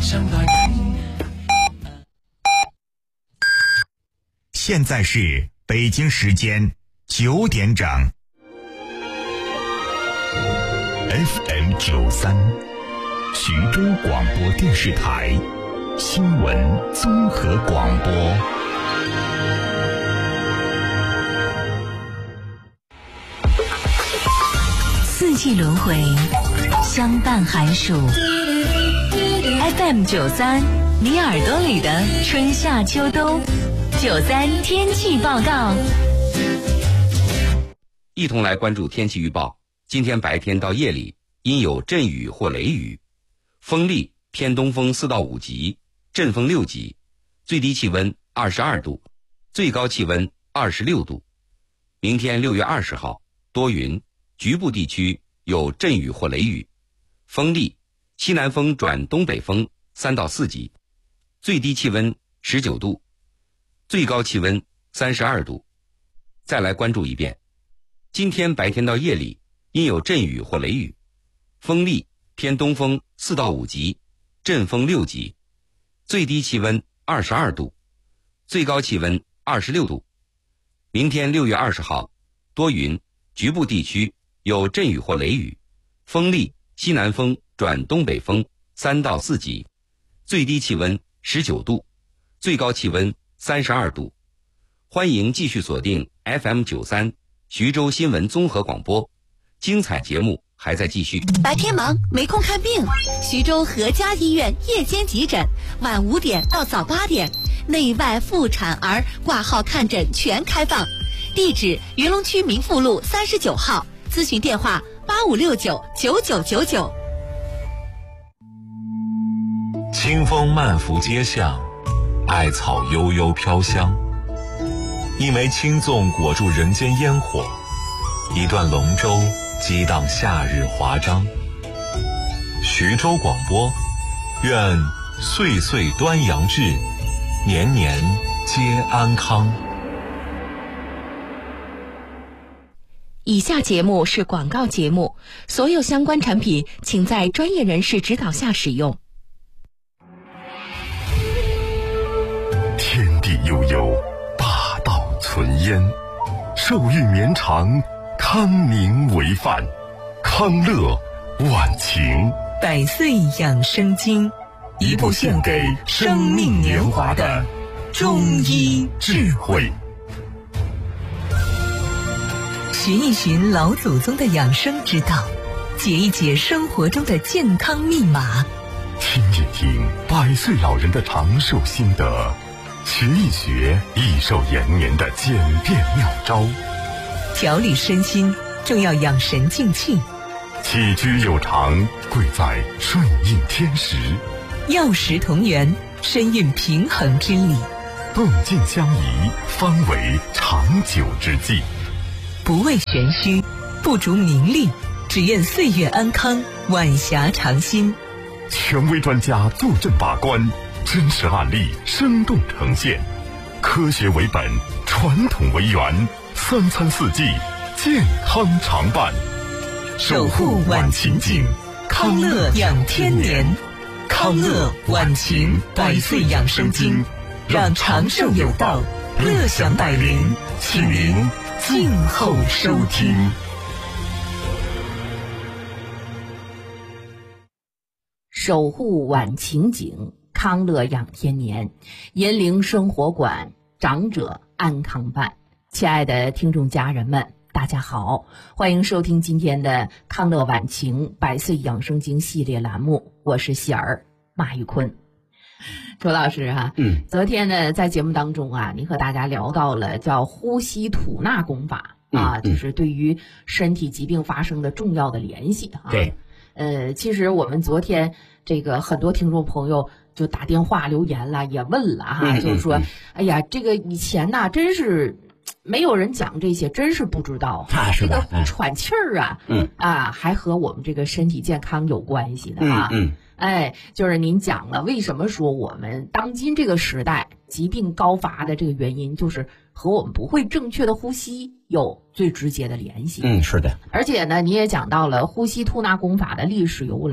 现在是北京时间9点整。FM 93，徐州广播电视台新闻综合广播。 四季轮回，相伴寒暑。FM 93，你耳朵里的春夏秋冬。93天气报告， 一同来关注天气预报。今天白天到夜里阴有阵雨或雷雨，风力偏东风4到5级，阵风6级，最低气温22度，最高气温26度。明天6月20号多云，局部地区有阵雨或雷雨，风力西南风转东北风3到4级，最低气温19度，最高气温32度。再来关注一遍，今天白天到夜里阴有阵雨或雷雨，风力偏东风4到5级，阵风6级，最低气温22度，最高气温26度。明天6月20号多云，局部地区有阵雨或雷雨，风力西南风转东北风3到4级，最低气温19度，最高气温32度。欢迎继续锁定 FM 93徐州新闻综合广播，精彩节目还在继续。 白天忙没空看病，徐州和家医院夜间急诊，晚5点到早8点，内外妇产儿挂号看诊全开放。地址云龙区民富路39号，咨询电话85699999。 清风漫拂街巷，艾草悠悠飘香，一枚青粽裹住人间烟火，一段龙舟激荡夏日华章。徐州广播，愿岁岁端阳至，年年皆安康。 以下节目是广告节目，所有相关产品请在专业人士指导下使用。 天地悠悠，大道存焉，寿运绵长，康宁为范，康乐晚晴。 百岁养生经， 一部献给生命年华的中医智慧。 寻一寻老祖宗的养生之道，解一解生活中的健康密码， 听一听100岁老人的长寿心得，学一学益寿延年的简便妙招。 调理身心正要养神静气， 起居有常贵在顺应天时， 药食同源深蕴平衡之理， 动静相宜方为长久之计。 不为玄虚，不逐名利，只愿岁月安康，晚霞常新。 权威专家坐镇把关，真实案例生动呈现，科学为本，传统为源，3餐4季健康常伴， 守护晚晴景，康乐养天年。康乐晚晴100岁养生经，让长寿有道，乐享百龄，请您静候收听。 守护晚晴景，康乐养天年，银陵生活馆，长者安康办。亲爱的听众家人们，大家好，欢迎收听今天的康乐晚晴100岁养生经系列栏目，我是喜儿马玉坤。周老师啊，昨天呢在节目当中啊，您和大家聊到了叫呼吸吐纳功法啊，就是对于身体疾病发生的重要的联系哈。 对， 其实我们昨天这个很多听众朋友就打电话留言了，也问了哈，就是说，哎呀，这个以前呐，真是没有人讲这些，真是不知道。这个喘气儿啊，还和我们这个身体健康有关系的啊。哎，就是您讲了，为什么说我们当今这个时代疾病高发的这个原因，就是和我们不会正确的呼吸有最直接的联系。 是的。 而且呢，你也讲到了呼吸吐纳功法的历史由来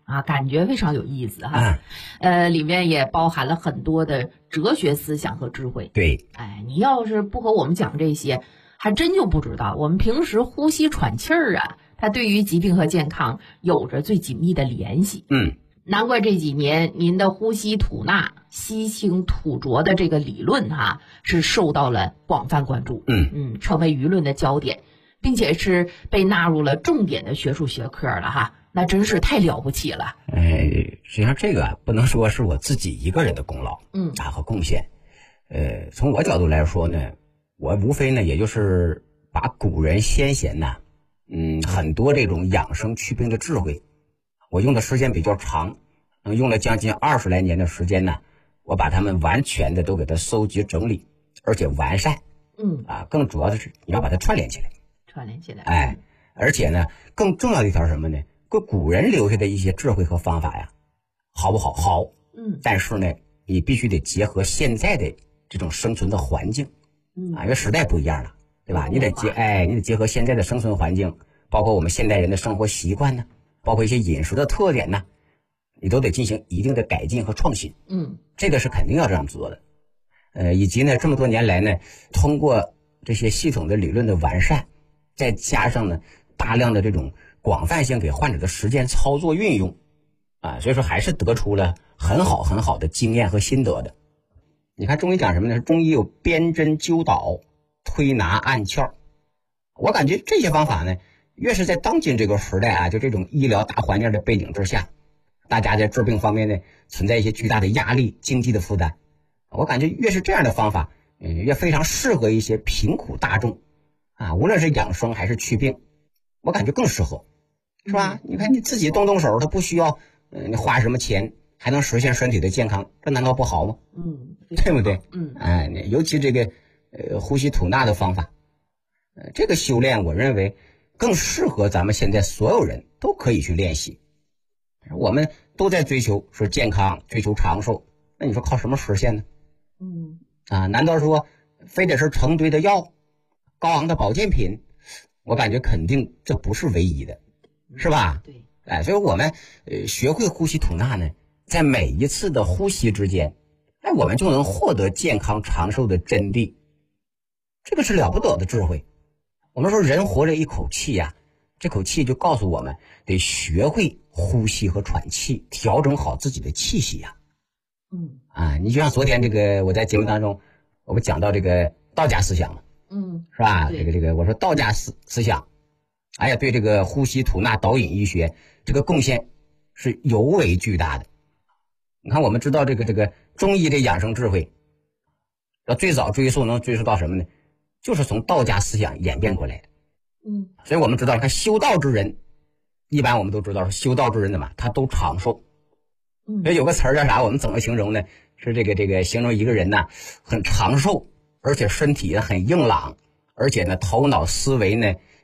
啊，感觉非常有意思哈。里面也包含了很多的哲学思想和智慧。 对， 哎，你要是不和我们讲这些，还真就不知道我们平时呼吸喘气儿啊，它对于疾病和健康有着最紧密的联系。难怪这几年您的呼吸吐纳、吸清吐浊的这个理论是受到了广泛关注，成为舆论的焦点，并且是被纳入了重点的学术学科了哈，那真是太了不起了。 实际上这个不能说是我自己一个人的功劳，和贡献。从我角度来说呢，我无非呢也就是把古人先贤呐，很多这种养生祛病的智慧。我用的时间比较长，用了将近20来年的时间呢，我把它们完全的都给它收集整理，而且完善。更主要的是你要把它串联起来。而且呢，更重要的一条是什么呢？古人留下的一些智慧和方法呀，好不好？好。但是呢，你必须得结合现在的这种生存的环境，因为时代不一样了，对吧？你得结合现在的生存环境，包括我们现代人的生活习惯呢。包括一些饮食的特点呢，你都得进行一定的改进和创新。这个是肯定要这样做的。以及呢，这么多年来呢，通过这些系统的理论的完善，再加上呢大量的这种广泛性给患者的实践操作运用，所以说还是得出了很好的经验和心得的。你看中医讲什么呢？中医有辨针灸导、推拿按窍。我感觉这些方法呢，越是在当今这个时代就这种医疗大环境的背景之下，大家在治病方面呢存在一些巨大的压力、经济的负担，我感觉越是这样的方法，越非常适合一些贫苦大众无论是养生还是祛病，我感觉更适合，是吧？你看你自己动手，它不需要你花什么钱，还能实现身体的健康，这难道不好吗？对不对？尤其这个呼吸吐纳的方法，这个修炼我认为更适合咱们现在所有人都可以去练习。我们都在追求是健康，追求长寿，那你说靠什么实现呢？难道说非得是成堆的药、高昂的保健品？我感觉肯定这不是唯一的，是吧？ 对。 所以我们学会呼吸吐纳呢，在每一次的呼吸之间，我们就能获得健康长寿的真谛。这个是了不得的智慧。我们说人活着一口气呀，这口气就告诉我们得学会呼吸和喘气，调整好自己的气息呀。你就像昨天这个我在节目当中，我不讲到这个道家思想嘛，是吧？这个我说道家思想，对这个呼吸吐纳导引医学这个贡献是尤为巨大的。你看我们知道这个中医的养生智慧，要最早追溯到什么呢？就是从道家思想演变过来的。所以我们知道，你看修道之人，一般我们都知道修道之人的嘛，他都长寿。所以有个词儿叫啥？我们怎么形容呢？是这个形容一个人呢，很长寿，而且身体很硬朗，而且呢头脑思维呢